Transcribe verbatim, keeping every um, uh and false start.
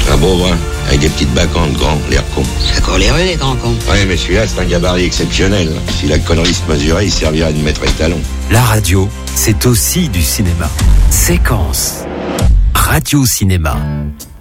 Un beau brun, avec des petites bacantes, grand, l'air con. Ça court les rues, les grands cons. Ouais, mais celui-là, c'est un gabarit exceptionnel. Si la connerie se mesurait, il servirait de maître étalon. La radio, c'est aussi du cinéma. Séquence. Radio Cinéma.